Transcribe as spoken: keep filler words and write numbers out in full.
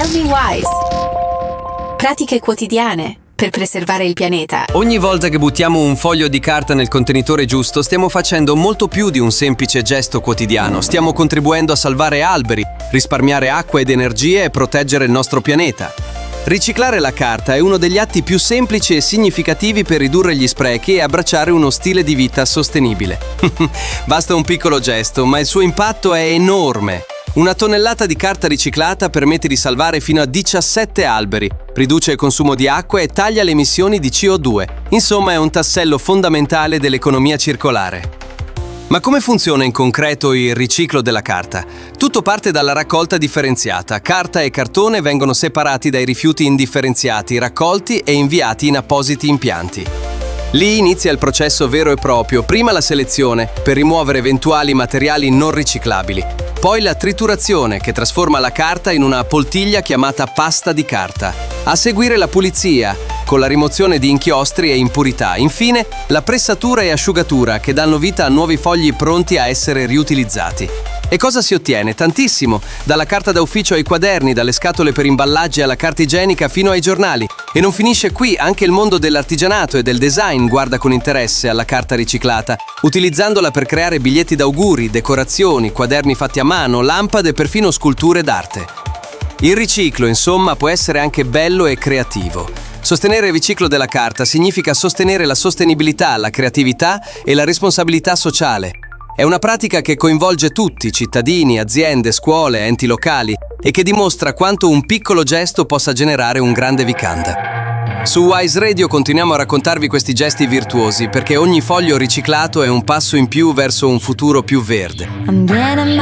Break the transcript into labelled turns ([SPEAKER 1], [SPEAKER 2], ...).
[SPEAKER 1] Tell Me Wise. Pratiche quotidiane per preservare il pianeta.
[SPEAKER 2] Ogni volta che buttiamo un foglio di carta nel contenitore giusto, stiamo facendo molto più di un semplice gesto quotidiano. Stiamo contribuendo a salvare alberi, risparmiare acqua ed energie e proteggere il nostro pianeta. Riciclare la carta è uno degli atti più semplici e significativi per ridurre gli sprechi e abbracciare uno stile di vita sostenibile. Basta un piccolo gesto, ma il suo impatto è enorme. Una tonnellata di carta riciclata permette di salvare fino a diciassette alberi, riduce il consumo di acqua e taglia le emissioni di C O due. Insomma, è un tassello fondamentale dell'economia circolare. Ma come funziona in concreto il riciclo della carta? Tutto parte dalla raccolta differenziata. Carta e cartone vengono separati dai rifiuti indifferenziati, raccolti e inviati in appositi impianti. Lì inizia il processo vero e proprio, prima la selezione, per rimuovere eventuali materiali non riciclabili, poi la triturazione, che trasforma la carta in una poltiglia chiamata pasta di carta, a seguire la pulizia, con la rimozione di inchiostri e impurità, infine la pressatura e asciugatura, che danno vita a nuovi fogli pronti a essere riutilizzati. E cosa si ottiene? Tantissimo, dalla carta da ufficio ai quaderni, dalle scatole per imballaggi alla carta igienica fino ai giornali. E non finisce qui, anche il mondo dell'artigianato e del design guarda con interesse alla carta riciclata, utilizzandola per creare biglietti d'auguri, decorazioni, quaderni fatti a mano, lampade e perfino sculture d'arte. Il riciclo, insomma, può essere anche bello e creativo. Sostenere il riciclo della carta significa sostenere la sostenibilità, la creatività e la responsabilità sociale. È una pratica che coinvolge tutti, cittadini, aziende, scuole, enti locali, e che dimostra quanto un piccolo gesto possa generare un grande vicanda. Su Wise Radio continuiamo a raccontarvi questi gesti virtuosi, perché ogni foglio riciclato è un passo in più verso un futuro più verde.